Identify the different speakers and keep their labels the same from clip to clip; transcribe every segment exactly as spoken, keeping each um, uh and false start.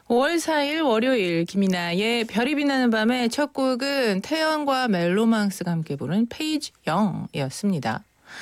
Speaker 1: 오월 사일 월요일 김이나의 별이 빛나는 밤의 첫 곡은 태연과 멜로망스가 함께 부른 페이지 영이었습니다.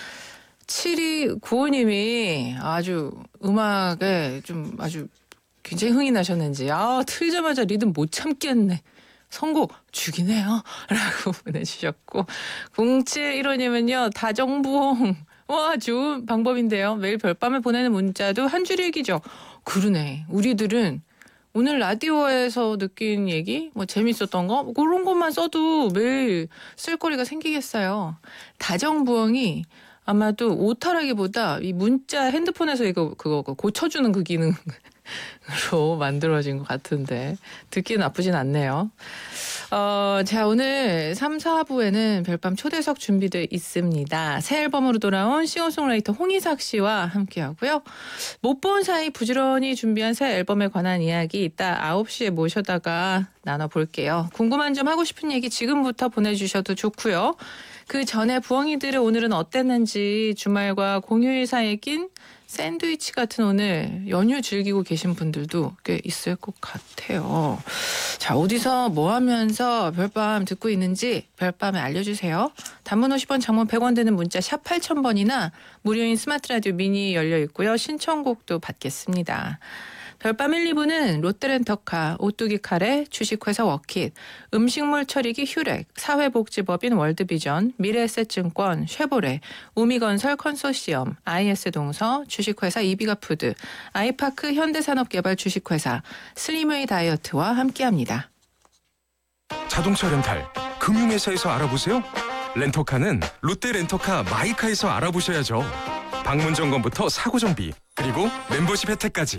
Speaker 1: 칠이구오님이 아주 음악에 좀 아주 굉장히 흥이 나셨는지 아 틀자마자 리듬 못 참겠네. 선곡 죽이네요. 라고 보내주셨고 공칠일오님은요. 다정부홍 와 좋은 방법인데요. 매일 별밤에 보내는 문자도 한 줄 일기죠. 그러네. 우리들은 오늘 라디오에서 느낀 얘기, 뭐 재밌었던 거, 그런 것만 써도 매일 쓸거리가 생기겠어요. 다정부엉이 아마도 오타라기보다 이 문자 핸드폰에서 이거 그거 고쳐주는 그 기능으로 만들어진 것 같은데 듣기 나쁘진 않네요. 어, 자 오늘 삼, 사부에는 별밤 초대석 준비되어 있습니다. 새 앨범으로 돌아온 싱어송라이터 홍이삭 씨와 함께하고요. 못 본 사이 부지런히 준비한 새 앨범에 관한 이야기 이따 아홉 시에 모셔다가 나눠볼게요. 궁금한 점 하고 싶은 얘기 지금부터 보내주셔도 좋고요. 그 전에 부엉이들의 오늘은 어땠는지 주말과 공휴일 사이에 낀 샌드위치 같은 오늘 연휴 즐기고 계신 분들도 꽤 있을 것 같아요. 자 어디서 뭐 하면서 별밤 듣고 있는지 별밤에 알려주세요. 단문 오십 원 장문 백 원 되는 문자 샵 팔천 번이나 무료인 스마트 라디오 미니 열려 있고요. 신청곡도 받겠습니다. 별밤 일, 이 부는 롯데렌터카, 오뚜기 카레, 주식회사 워킷, 음식물 처리기 휴렉, 사회복지법인 월드비전, 미래에셋증권, 쉐보레, 우미건설 컨소시엄, 아이에스동서, 주식회사 이비가푸드, 아이파크 현대산업개발 주식회사, 슬림웨이 다이어트와 함께합니다.
Speaker 2: 자동차 렌탈, 금융회사에서 알아보세요. 렌터카는 롯데렌터카 마이카에서 알아보셔야죠. 방문 점검부터 사고 정비, 그리고 멤버십 혜택까지.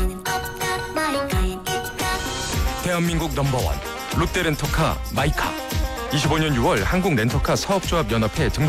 Speaker 2: 대한민국 넘버원 롯데렌터카 마이카. 이십오 년 유월 한국렌터카 사업조합연합회 등록